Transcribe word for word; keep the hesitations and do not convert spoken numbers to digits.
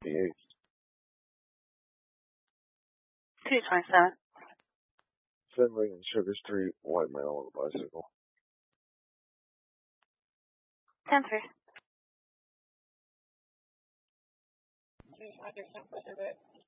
eighty-eight. two twenty-seven. Finley and Sugar Street, white male on a bicycle. ten three. Two, I do something with it.